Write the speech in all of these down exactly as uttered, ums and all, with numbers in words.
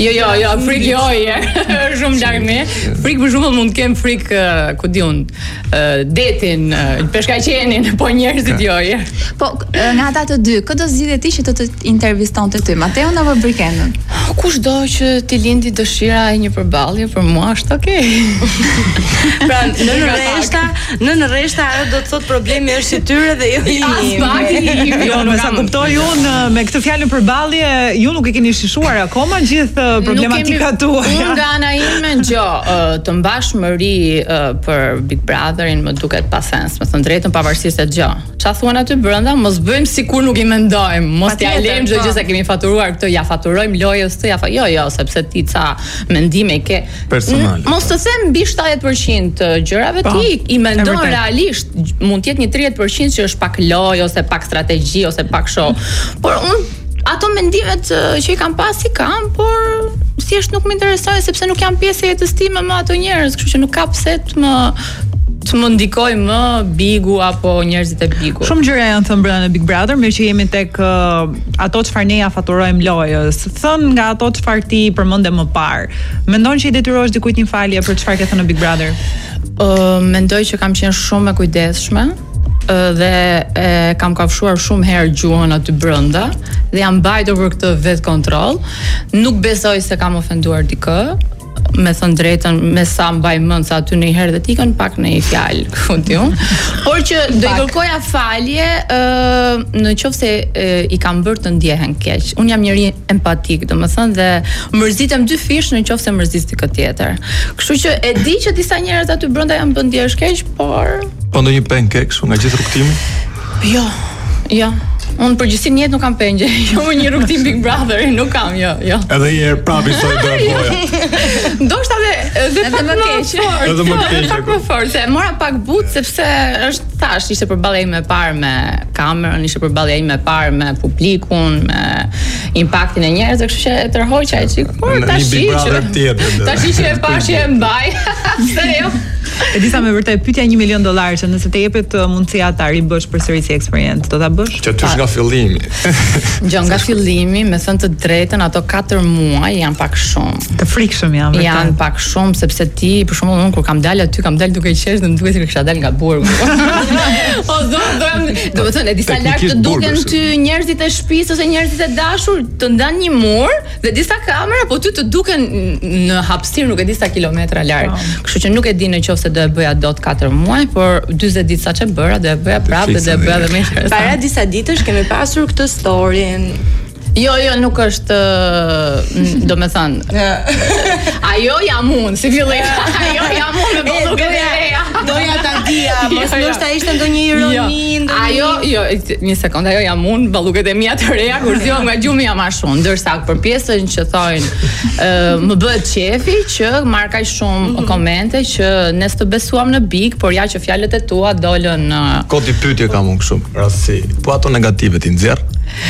Jo, jo, jo, frikë jo, je shumë larg me. Frikë për shembull mund të kem frikë, ku diun, detin, peshkaqenin, po njerëzit jo, je. Po, nga ata të dy, këtë do zgjidhje ti që të të intervistonte ty, Mateun apo Brikendën? Kushdo që ti lindi dëshira e një përballje, për mua është okay. Pra, në rreshta, në rreshta ajo do të thotë problemi është i tyre dhe jo i im. Jo, më sa kuptoj unë me këtë fjalën përballje, ju nuk e keni shishuar akoma gjithë problematika tuaja. Unë nga ana ime gjë, të mbash mëri për Big Brotherin më duket pa sens, me thënë drejtën pavarësisht se gjë. Çfarë thuan aty brenda, mos bëjmë sikur nuk i mendojmë, mos t'ia lejmë çdo gjë se kemi faturuar këtë, ja faturojmë lojës të, ja fa, jo, jo, sepse ti ca mendime ke personale. Mos të them mbi shtatëdhjetë përqind të gjërave ti i mendon realisht, mund të jetë një tridhjetë përqind që është pak lojë ose pak strategji ose pak show. Por unë ato mendimet që i kam pas i kam, por thjesht nuk më interesojnë sepse nuk jam pjesë e jetës time me ato njerëz, kështu që nuk ka pse të më të më ndikoj më Bigu apo njerëzit e Bigut. Shumë gjëra janë thënë brenda në Big Brother, mirë që jemi tek uh, ato çfarë ne ja faturojmë lojës. Thën nga ato çfarë ti përmende më parë. Mendon që i detyrohesh dikujt një falje për çfarë ke thënë në Big Brother? Uh, mendoj që kam qenë shumë e kujdesshme dhe e kam kafshuar shumë herë gjuhën aty brenda dhe jam mbajtur për këtë vetë kontroll. Nuk besoj se kam ofenduar dikë. Me thënë drejtën, me sa mbaj mend se aty në herë dhe tikën pak në një fjalë, ku diun. Por që do i kërkoja falje uh, në qoftë se uh, i kam bërë të ndjehen keq. Unë jam njëri empatik, domethënë, dhe mërzitem dy fish në qoftë se mërzis dikë tjetër. Kështu që e di që disa njerëz aty brenda janë bën ndjesh keq, por po ndonjë pengë kështu nga gjithë rrugtimi? Jo, jo. Unë përgjithësi në jetë nuk kam pengje. Jo me një rrugtim Big Brother, nuk kam, jo, jo. Edhe një herë prapë soi do e boja. Ndoshta edhe edhe pak më keq. Edhe më keq. Pak më fort, se mora pak but sepse është tash ishte përballja ime e parë me kamerën, ishte përballja ime e parë me publikun, me impaktin e njerëzve, kështu që e tërhoqa e çik. Por tash që tash që e pashë e mbaj. Pse jo? E disa me vërtet pyetja një milion dollar që nëse të jepet mundësia ta ribësh përsërisje eksperiencë, do ta bësh? Që ty nga fillimi. Gjë nga fillimi, me thënë të drejtën, ato katër muaj janë pak shumë. Të frikshëm janë vërtet. Janë pak shumë sepse ti, për shembull, unë kur kam dalë aty, kam dalë duke qesh dhe më duket se kisha dalë nga burgu. O do, do, do të thënë, disa lart të duken ty njerëzit e shtëpisë ose njerëzit e dashur të ndan një mur dhe disa kamera, po ty të duken në hapësirë nuk e di sa kilometra larg. Kështu që nuk e di në qoftë se do e bëja dot katër muaj, por dyzet ditë saç e bëra, do e bëja prapë dhe do e bëja edhe më interesant. Para disa ditësh kemi pasur këtë storyn. Jo, jo, nuk është, do me thënë, ajo jam unë, si fillim, ajo jam unë me balluket e reja. Doja ta dija, mos ndoshta ishte ndonjë ironi, ndonjë. Ajo, jo, një sekond, ajo jam unë, balluket e mia të reja, kur zgjohem nga gjumi jam ashtu, ndërsa për pjesën që thojnë, më bëhet qefi që marr kaq shumë komente që ne s'të besuam në Big, por ja që fjalët e tua dolën. Kodi pyetje kam unë kështu, rasti. Po ato negative ti nxjerr?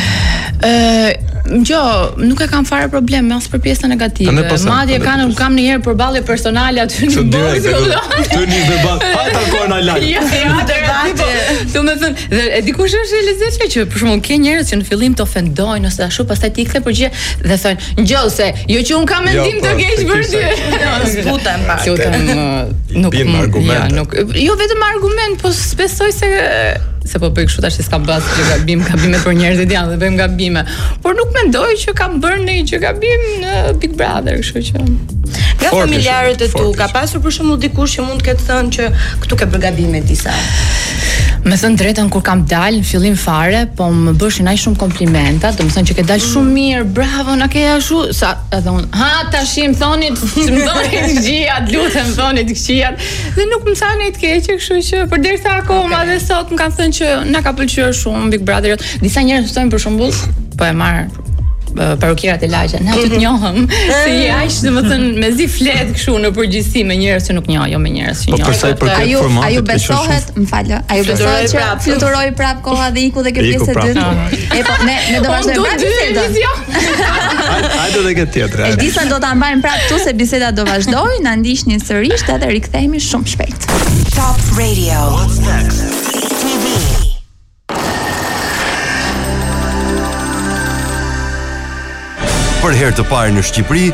Ë, jo, nuk e kam fare problem as për pjesën negative. Madje kanë kam një herë përballje personale aty në burg. Këtu një debat, ha takojnë live. Jo, jo, debate. Do të thënë, dhe e dikush është e lezetshme që për shembull ke njerëz që në fillim të ofendojnë ose ashtu, pastaj ti kthe përgjigje dhe thonë, "Ngjose, jo që un kam mendim të keq për ty." Zbutem pak. Nuk nuk jo vetëm argument, po besoj se se po bëj kështu tash s'kam bas që gabim, gabime për njerëzit janë dhe bëjmë gabime. Por nuk mendoj që kam bërë ndonjë gjë gabim në Big Brother, kështu që. Nga familjarët e tu, ka pasur për shembull dikush që mund të ketë thënë që këtu ke bërë gabime disa. Me thënë drejtën, kur kam dalë në fillim fare, po më bëshin aq shumë komplimenta, do të thënë që ke dalë shumë mirë, bravo, na ke ashtu, sa edhe unë, ha tash më thoni, më thoni të gjijat, lutem thoni të këqijat, dhe nuk më thani të keq, kështu që përderisa akoma dhe sot më kanë thënë që na ka pëlqyer shumë Big Brother. Disa njerëz thonë për shembull, po e marr parukierat e lagja, na të njohëm, se je aq, domethënë, mezi flet kështu në përgjithësi me njerëz që nuk njoh, jo me njerëz që njoh. Po përsa i përket formatit, ai besohet, më fal, ai besohet që fluturoi prap koha dhe iku dhe kjo pjesë e dytë. E po, ne ne do vazhdojmë prapë bisedën. Hajde edhe këtë tjetër. Edison do ta mbajmë prapë këtu se biseda do vazhdojë, na ndiqni sërish edhe rikthehemi shumë shpejt. Top Radio. What's next? T V. Për herë të parë në Shqipëri,